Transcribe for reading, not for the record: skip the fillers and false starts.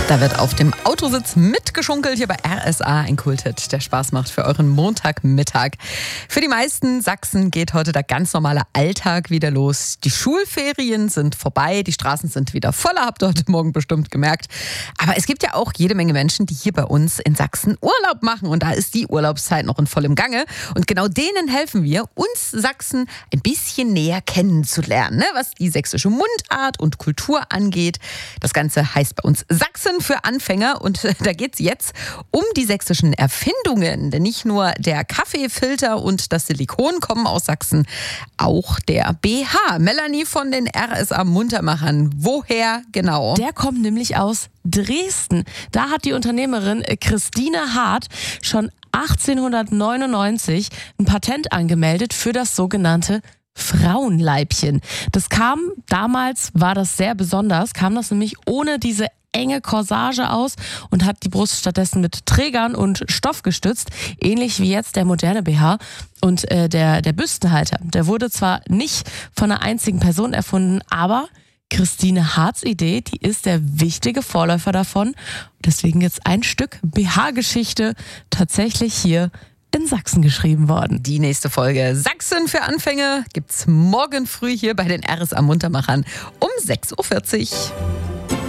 Da wird auf dem Autositz mitgeschunkelt hier bei RSA, ein Kulthit, der Spaß macht für euren Montagmittag. Für die meisten Sachsen geht heute der ganz normale Alltag wieder los. Die Schulferien sind vorbei, die Straßen sind wieder voller, habt ihr heute Morgen bestimmt gemerkt. Aber es gibt ja auch jede Menge Menschen, die hier bei uns in Sachsen Urlaub machen. Und da ist die Urlaubszeit noch in vollem Gange. Und genau denen helfen wir, uns Sachsen ein bisschen näher kennenzulernen, ne? Was die sächsische Mundart und Kultur angeht. Das Ganze heißt bei uns Sachsen für Anfänger und da geht es jetzt um die sächsischen Erfindungen. Denn nicht nur der Kaffeefilter und das Silikon kommen aus Sachsen, auch der BH. Melanie von den RSA Muntermachern. Woher genau? Der kommt nämlich aus Dresden. Da hat die Unternehmerin Christine Hart schon 1899 ein Patent angemeldet für das sogenannte Frauenleibchen. Damals war das sehr besonders, kam das nämlich ohne diese enge Corsage aus und hat die Brust stattdessen mit Trägern und Stoff gestützt, ähnlich wie jetzt der moderne BH. Und der Büstenhalter, der wurde zwar nicht von einer einzigen Person erfunden, aber Christine Harts Idee, die ist der wichtige Vorläufer davon. Deswegen jetzt ein Stück BH-Geschichte tatsächlich hier in Sachsen geschrieben worden. Die nächste Folge Sachsen für Anfänger gibt's morgen früh hier bei den RSA Muntermachern um 6.40 Uhr.